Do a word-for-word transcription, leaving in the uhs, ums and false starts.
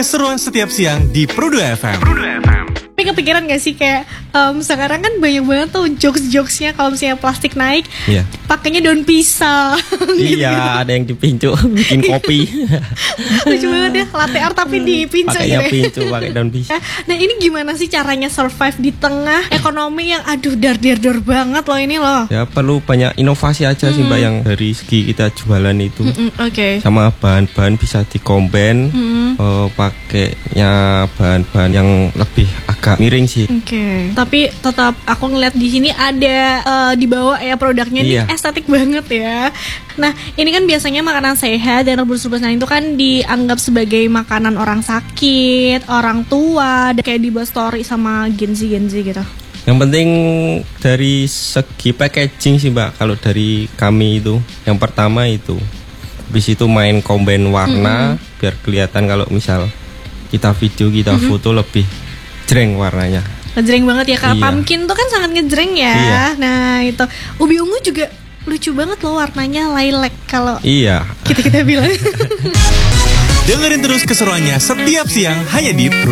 keseruan setiap siang di Prudu F M. Tapi kepikiran gak sih kayak um, sekarang kan banyak banget tuh jokes-jokesnya kalau misalnya plastik naik, Iya. pakainya daun pisang. Iya, ada yang dipincu bikin kopi. Lucu banget ya, latte art tapi dipincu Pakainya gitu ya. pincu, pakai daun pisang. Nah ini gimana sih caranya survive di tengah ekonomi yang aduh dar-dar-dar banget loh ini loh. Ya perlu banyak inovasi aja sih Mbak, yang dari segi kita jualan itu. Mm, Oke. Sama bahan-bahan bisa dikomben, eh, pakainya bahan-bahan yang lebih agak miring sih. Oke, tapi tetap aku ngeliat di sini ada eh, di bawah ya produknya Iya. ini estetik banget ya. Nah ini kan biasanya makanan sehat dan rebus-rebusan itu kan dianggap sebagai makanan orang sakit, orang tua, dan kayak dibuat story sama Gen-Z-Gen-Z gitu. Yang penting dari segi packaging sih Mbak, kalau dari kami itu yang pertama itu, habis itu main komben warna, mm-hmm. biar kelihatan kalau misal kita video, kita mm-hmm. foto lebih jreng warnanya. Ngejreng banget ya, kalau Iya. pumpkin tuh kan sangat ngejreng ya. Iya. Nah itu ubi ungu juga lucu banget loh warnanya, lilac kalau Iya. kita kita bilang. Dengerin terus keseruannya setiap siang hanya di Prudu